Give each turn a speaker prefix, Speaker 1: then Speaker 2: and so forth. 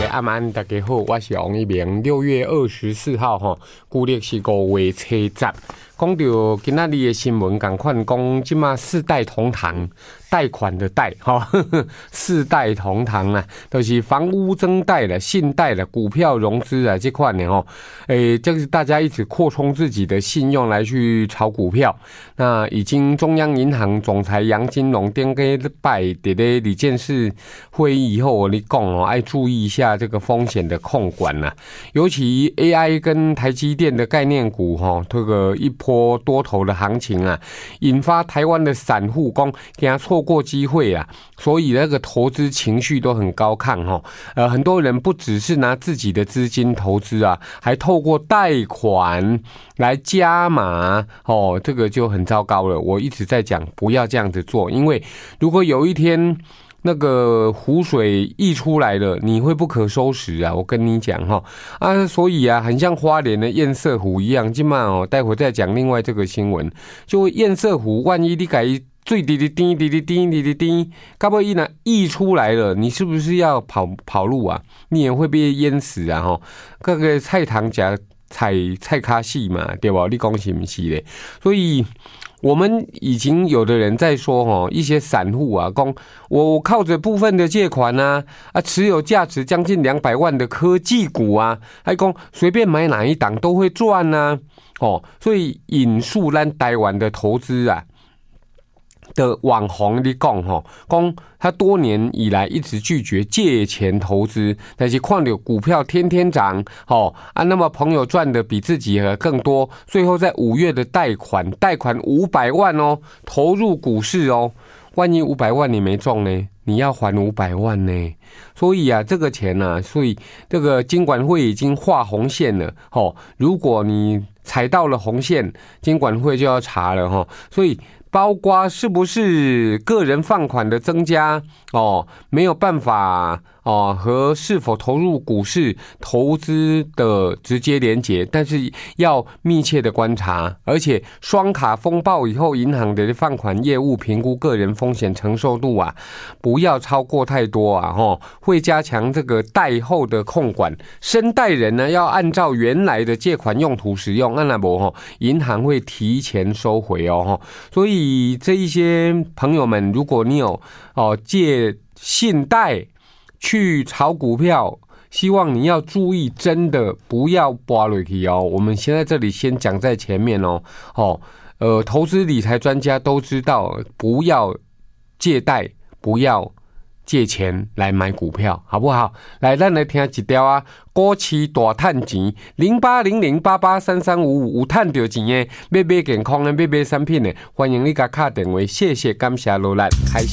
Speaker 1: 晚安，大家好，我是王一鸣。6月24号旧历是5月初10。讲到今仔日的新闻，同款讲即马四代同堂，贷款的贷四代同堂啊，就是房屋增贷了、信贷了、股票融资啊这款的就是大家一直扩充自己的信用来去炒股票。那已经中央银行总裁杨金龙顶个礼拜伫咧理事会会议以后，我咧讲爱注意一下这个风险的控管啦，尤其 AI 跟台积电的概念股这个一波多头的行情啊，引发台湾的散户讲给他错过机会啊，所以那个投资情绪都很高亢很多人不只是拿自己的资金投资啊，还透过贷款来加码这个就很糟糕了。我一直在讲不要这样子做，因为如果有一天那个湖水溢出来了，你会不可收拾啊！我跟你讲所以啊，很像花莲的堰塞湖一样。今晚待会再讲另外这个新闻，就堰塞湖，万一你改最滴滴滴滴滴滴滴滴，该不会溢出来了，你是不是要跑路啊？你也会被淹死啊！各个菜塘夹菜卡戏嘛，对吧？你讲是不是嘞？所以我们已经有的人在说一些散户啊，讲我靠着部分的借款持有价值将近200万的科技股啊，还讲随便买哪一档都会赚所以引述咱台湾的投资啊的网红你讲他多年以来一直拒绝借钱投资，但是看到股票天天涨那么朋友赚的比自己更多，最后在5月的贷款500万投入股市万一500万你没中呢，你要还500万呢。所以啊，这个钱啊，所以这个金管会已经画红线了如果你踩到了红线，金管会就要查了所以包括是不是个人放款的增加没有办法和是否投入股市投资的直接连结，但是要密切的观察，而且双卡风暴以后，银行的放款业务评估个人风险承受度啊，不要超过太多会加强这个贷后的控管，申贷人呢要按照原来的借款用途使用，那不银行会提前收回所以这一些朋友们，如果你有借信贷去炒股票，希望你要注意，真的不要拔下去我们现在这里先讲在前面投资理财专家都知道，不要借贷，不要借钱来买股票，好不好？来，咱来听一条股市大赚钱，0800883355有赚到钱的，要买健康的，要买产品的，欢迎你甲打电话，谢谢，感谢罗兰，开始。